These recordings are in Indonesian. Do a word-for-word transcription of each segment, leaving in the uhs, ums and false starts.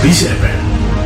Abis F M.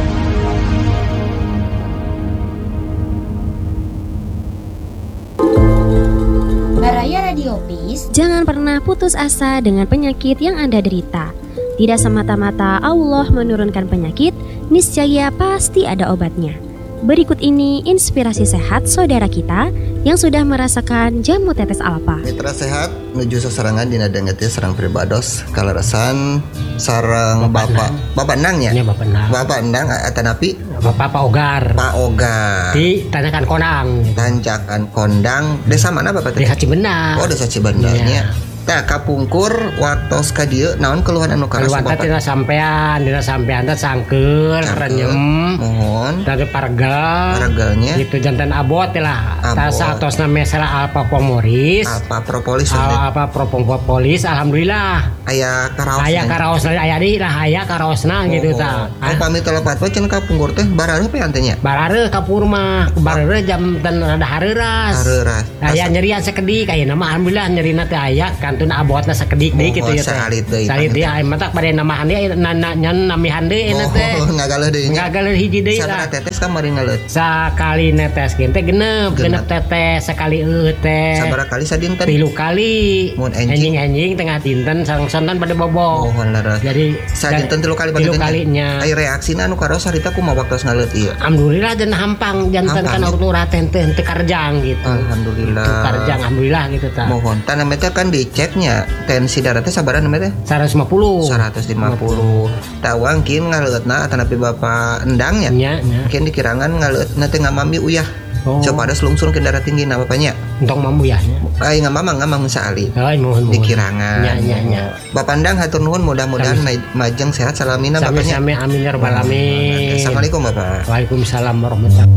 Baraya Radiopis. Jangan pernah putus asa dengan penyakit yang Anda derita. Tidak semata-mata Allah menurunkan penyakit, niscaya pasti ada obatnya. Berikut ini inspirasi sehat saudara kita yang sudah merasakan jamu tetes alfa. Mitra sehat menuju seserangan dina dengeti serang pribados kalerasan sarang bapak bapak endang ya? Ini bapak endang. Bapak endang atanapi Bapak Pak Ogar. Pak Ogar. Di Tanjakan Konang. Tanjakan Kondang. Desa mana Bapak teh? Desa Cibenang. Oh, Desa Cibenang nya. Nah, kapungkur waktos ka dieu naon keluhan anu karasu Bapak? Keluhan teh sampean, dina sampean teh sangkeul, renyem. Mohon. Tadi parga. Pargalnya. Gitu jantan abot lah. Tasa atosna mesela alpa pomoris. Alpa propolis. Al, apa propolis alhamdulillah. Aya karaos. Aya karaosna aya di lah aya karaosna gitu tah. Oh, pamit telepat we cenah kapungkur teh barareuh pe antenya. Barareuh kapur mah, barareuh jam dan rada hareuras. Hareuras. Aya nyerian sakedik aya nama alhamdulillah nyerina teh aya kantun abotna sakedik deui kitu ya teh. Salit deui. Salit deui aya matak bade namahan deui nyan namihan deui eta teh. Oh, ngagaleuh deui. Ngagaleuh hiji deui lah. Sabaraha tetes kamari ngaleuh? Sakali neteskeun teh genep, genep tetes sekali eueuh teh. Sabaraha kali sadinten? Tilu kali. Mun enjing enjing tengah dinten sareng-sareng bade bobok. Oh, leres. Jadi sadinten tilu kali tilu kalinya. Ai reaksina anu karaos harita kumaha waktos ngaleut ieu? Alhamdulillah dan hampang jantan kan urut teh teh karjang gitu. Alhamdulillah. Karjang alhamdulillah gitu tah. Mohon tah namanya kan diceknya tensi darah teh sabaraha namanya teh? seratus lima puluh. seratus lima puluh. Tawang kin ngaleutna atanapi Bapak endang nya. Nya, nya. Kin dikirangan ngaleutna teh ngamami uyah. Oh. Coba ada selungsur ke darah tinggi na bapaknya. Entong mambu ya. Ai ngamamang ngamang saali. Ai mohon mohon. Dikirangan. Nya nya nya. Bapak endang hatur nuhun mudah-mudahan majeng sehat salamina bapaknya. Sami amin ya rabbal alamin. Assalamualaikum Bapak. Waalaikumsalam warahmatullahi.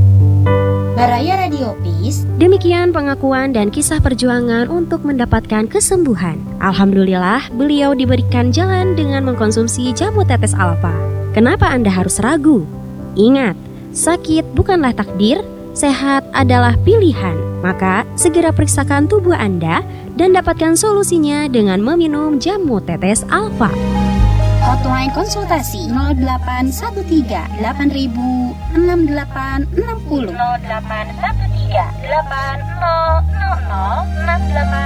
Baraya Radiopis. Demikian pengakuan dan kisah perjuangan untuk mendapatkan kesembuhan. Alhamdulillah, beliau diberikan jalan dengan mengkonsumsi jamu tetes alfa. Kenapa Anda harus ragu? Ingat, sakit bukanlah takdir, sehat adalah pilihan. Maka, segera periksakan tubuh Anda dan dapatkan solusinya dengan meminum jamu tetes alfa. Hotline konsultasi nol delapan satu tiga delapan ribu enam delapan enam nol nol delapan satu tiga delapan nol nol nol enam delapan